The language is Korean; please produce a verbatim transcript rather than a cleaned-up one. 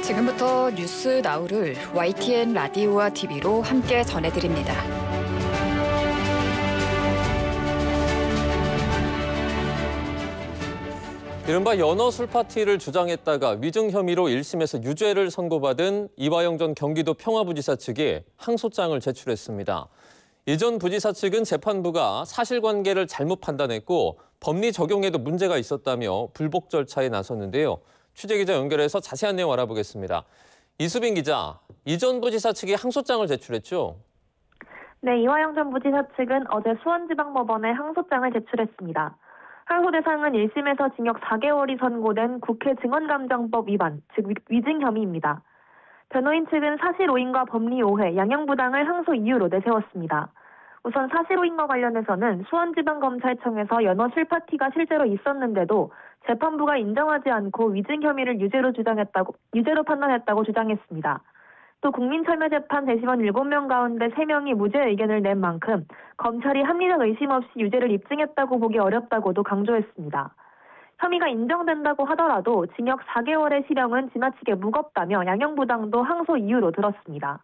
지금부터 뉴스 나우를 와이티엔 라디오와 티비로 함께 전해드립니다. 이른바 연어 술 파티를 주장했다가 위증 혐의로 일 심에서 유죄를 선고받은 이화영 전 경기도 평화부지사 측이 항소장을 제출했습니다. 이 전 부지사 측은 재판부가 사실관계를 잘못 판단했고 법리 적용에도 문제가 있었다며 불복 절차에 나섰는데요. 취재기자 연결해서 자세한 내용 알아보겠습니다. 이수빈 기자, 이 전 부지사 측이 항소장을 제출했죠? 네, 이화영 전 부지사 측은 어제 수원지방법원에 항소장을 제출했습니다. 항소 대상은 일 심에서 징역 사 개월이 선고된 국회 증언감정법 위반, 즉 위증 혐의입니다. 변호인 측은 사실 오인과 법리 오해, 양형부당을 항소 이유로 내세웠습니다. 우선 사실 오인과 관련해서는 수원지방검찰청에서 연어 술 파티가 실제로 있었는데도 재판부가 인정하지 않고 위증 혐의를 유죄로 주장했다고 유죄로 판단했다고 주장했습니다. 또 국민참여재판 대심원 일곱 명 가운데 세 명이 무죄 의견을 낸 만큼 검찰이 합리적 의심 없이 유죄를 입증했다고 보기 어렵다고도 강조했습니다. 혐의가 인정된다고 하더라도 징역 사 개월의 실형은 지나치게 무겁다며 양형부당도 항소 이유로 들었습니다.